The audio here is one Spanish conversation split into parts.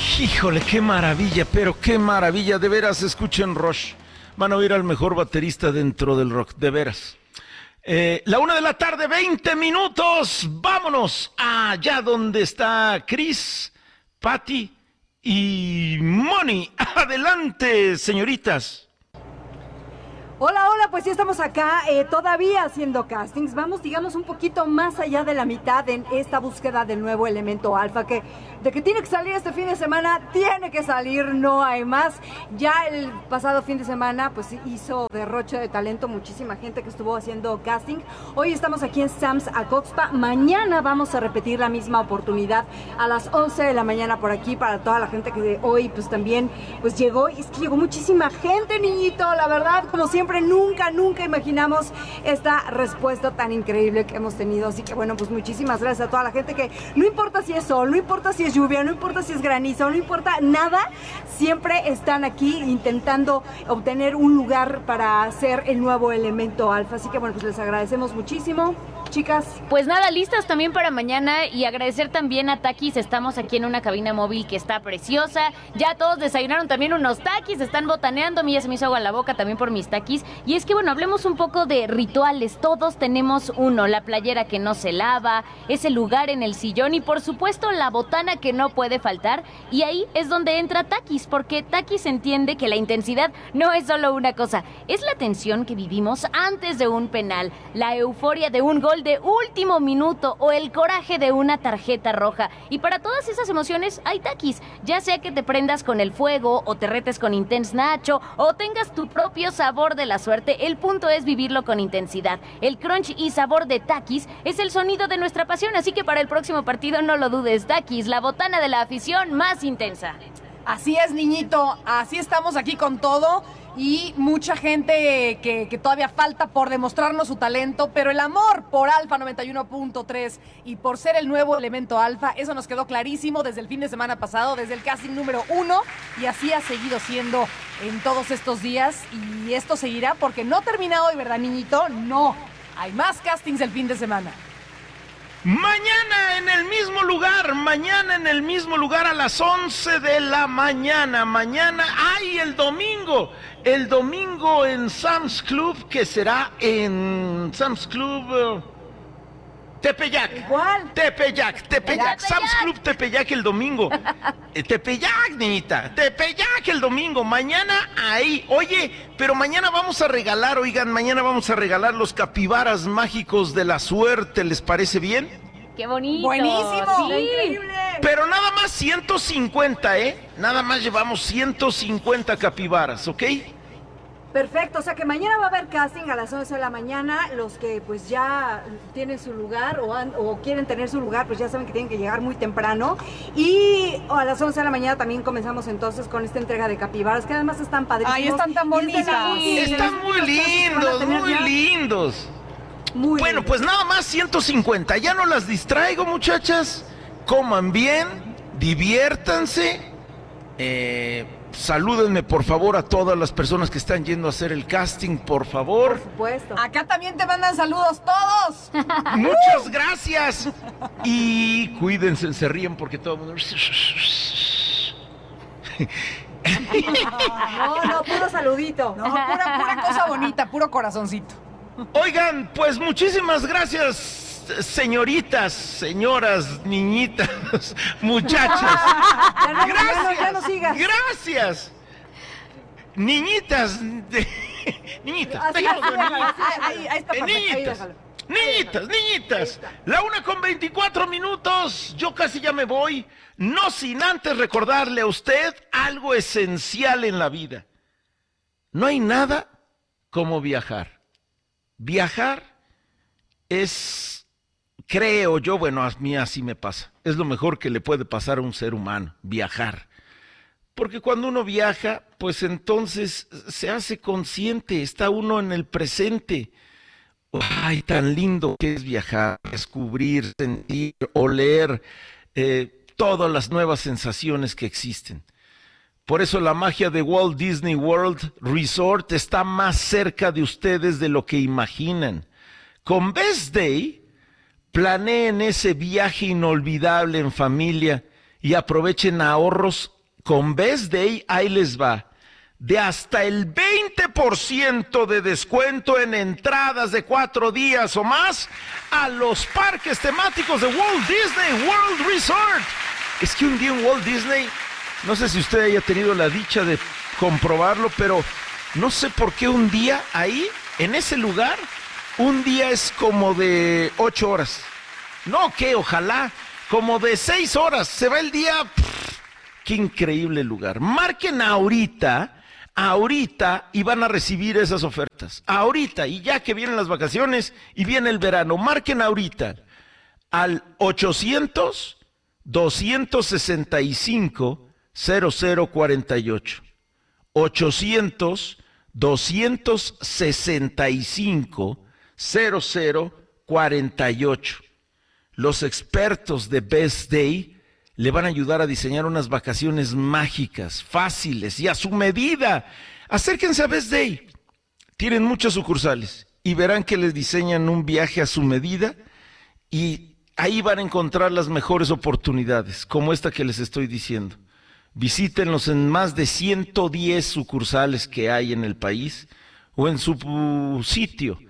Híjole, qué maravilla, pero qué maravilla, de veras, escuchen Rush. Van a oír al mejor baterista dentro del rock, de veras. La 1 de la tarde, 20 minutos. Vámonos allá donde está Chris, Patty y Moni. Adelante, señoritas. Hola, hola, pues sí estamos acá todavía haciendo castings. Vamos, digamos, un poquito más allá de la mitad en esta búsqueda del nuevo elemento alfa, que de que tiene que salir este fin de semana, tiene que salir, no hay más. Ya el pasado fin de semana, pues hizo derroche de talento muchísima gente que estuvo haciendo casting. Hoy estamos aquí en Sam's Acoxpa. Mañana vamos a repetir la misma oportunidad a las 11 de la mañana por aquí para toda la gente que hoy pues también pues llegó. Es que llegó muchísima gente, niñito, la verdad, como siempre. Nunca imaginamos esta respuesta tan increíble que hemos tenido. Así que bueno, pues muchísimas gracias a toda la gente que no importa si es sol, no importa si es lluvia, no importa si es granizo, no importa nada, siempre están aquí intentando obtener un lugar para ser el nuevo elemento alfa. Así que bueno, pues les agradecemos muchísimo. Chicas. Pues nada, listas también para mañana y agradecer también a Takis. Estamos aquí en una cabina móvil que está preciosa. Ya todos desayunaron también unos Takis, están botaneando. A mí ya se me hizo agua en la boca también por mis Takis. Y es que bueno, hablemos un poco de rituales. Todos tenemos uno, la playera que no se lava, ese lugar en el sillón y por supuesto la botana que no puede faltar. Y ahí es donde entra Takis, porque Takis entiende que la intensidad no es solo una cosa, es la tensión que vivimos antes de un penal, la euforia de un gol de último minuto o el coraje de una tarjeta roja. Y para todas esas emociones hay Takis, ya sea que te prendas con el fuego o te retes con Intense Nacho o tengas tu propio sabor de la suerte, el punto es vivirlo con intensidad. El crunch y sabor de Takis es el sonido de nuestra pasión, así que para el próximo partido no lo dudes. Takis, la botana de la afición más intensa. Así es, niñito, así estamos aquí con todo. Y mucha gente que todavía falta por demostrarnos su talento, pero el amor por Alfa 91.3 y por ser el nuevo elemento Alfa, eso nos quedó clarísimo desde el fin de semana pasado, desde el casting número 1, y así ha seguido siendo en todos estos días, y esto seguirá porque no ha terminado hoy, ¿verdad, niñito? No, hay más castings el fin de semana. Mañana en el mismo lugar a las 11 de la mañana. Mañana, el domingo en Sam's Club, que será en Sam's Club Tepeyac. ¿Cuál? Tepeyac. Sam's Club Tepeyac el domingo. Tepeyac, niñita. Tepeyac el domingo. Mañana ahí. Oye, pero mañana vamos a regalar, los capibaras mágicos de la suerte. ¿Les parece bien? ¡Qué bonito! ¡Buenísimo! Sí. ¡Increíble! Pero nada más 150, Nada más llevamos 150 capibaras, ¿ok? Perfecto, o sea que mañana va a haber casting a las 11 de la mañana. Los que pues ya tienen su lugar o quieren tener su lugar, pues ya saben que tienen que llegar muy temprano. Y a las 11 de la mañana también comenzamos entonces con esta entrega de capibaras, que además están padrísimos. ¡Ay, están tan bonitas! Están muy lindos. Bueno, pues nada más 150. Ya no las distraigo, muchachas. Coman bien, diviértanse. Salúdenme, por favor, a todas las personas que están yendo a hacer el casting, por favor. Por supuesto. Acá también te mandan saludos todos. Muchas gracias. Y cuídense, se ríen porque todo el mundo... No, puro saludito. No, pura cosa bonita, puro corazoncito. Oigan, pues muchísimas gracias, señoritas, señoras, niñitas, muchachas. Gracias. Ya no sigas. Gracias. Niñitas. Niñitas. Así, Déjalo de niñitas. ahí está perfecto, ahí déjalo. Niñitas. La 1:24. Yo casi ya me voy. No sin antes recordarle a usted algo esencial en la vida. No hay nada como viajar. Viajar es, creo yo, bueno, a mí así me pasa. Es lo mejor que le puede pasar a un ser humano, viajar. Porque cuando uno viaja, pues entonces se hace consciente, está uno en el presente. Ay, tan lindo que es viajar, descubrir, sentir, oler, todas las nuevas sensaciones que existen. Por eso la magia de Walt Disney World Resort está más cerca de ustedes de lo que imaginan. Con Best Day, planeen ese viaje inolvidable en familia y aprovechen ahorros con Best Day, ahí les va, de hasta el 20% de descuento en entradas de 4 días o más a los parques temáticos de Walt Disney World Resort. Es que un día en Walt Disney, no sé si usted haya tenido la dicha de comprobarlo, pero no sé por qué un día ahí, en ese lugar, un día es como de 8 horas. No, que ojalá, como de 6 horas. Se va el día. Qué increíble lugar. Marquen ahorita, y van a recibir esas ofertas. Ahorita, y ya que vienen las vacaciones y viene el verano, marquen ahorita al 800-265-0048. 800-265-0048. Los expertos de Best Day le van a ayudar a diseñar unas vacaciones mágicas, fáciles y a su medida. Acérquense a Best Day. Tienen muchas sucursales y verán que les diseñan un viaje a su medida y ahí van a encontrar las mejores oportunidades, como esta que les estoy diciendo. Visítenlos en más de 110 sucursales que hay en el país o en su sitio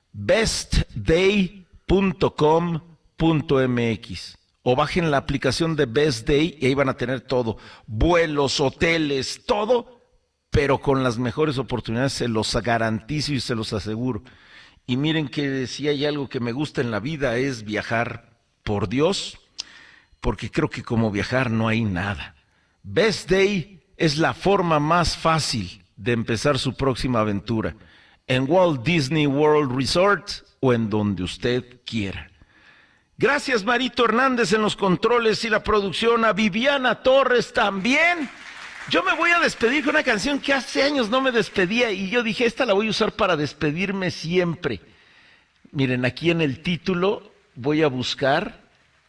bestday.com.mx. O bajen la aplicación de Best Day y ahí van a tener todo, vuelos, hoteles, todo, pero con las mejores oportunidades, se los garantizo y se los aseguro. Y miren que si hay algo que me gusta en la vida es viajar, por Dios, porque creo que como viajar no hay nada. Best Day es la forma más fácil de empezar su próxima aventura, en Walt Disney World Resort o en donde usted quiera. Gracias, Marito Hernández en los controles y la producción, a Viviana Torres también. Yo me voy a despedir con una canción que hace años no me despedía y yo dije, esta la voy a usar para despedirme siempre. Miren, aquí en el título voy a buscar,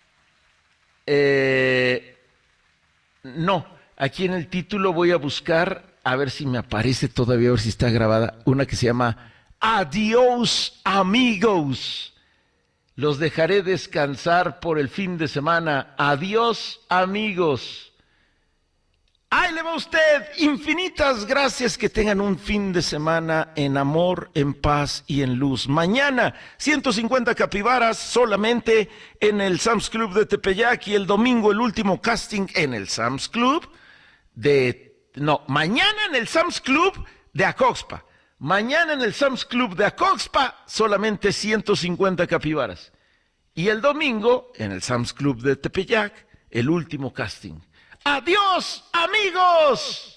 aquí en el título voy a buscar, a ver si me aparece todavía, a ver si está grabada, una que se llama Adiós, amigos. Los dejaré descansar por el fin de semana. Adiós, amigos. ¡Ahí le va usted! Infinitas gracias. Que tengan un fin de semana en amor, en paz y en luz. Mañana, 150 capibaras solamente en el Sam's Club de Tepeyac. Y el domingo, el último casting en el Sam's Club mañana en el Sam's Club de Acoxpa. Mañana en el Sam's Club de Acoxpa, solamente 150 capibaras. Y el domingo, en el Sam's Club de Tepeyac, el último casting. ¡Adiós, amigos!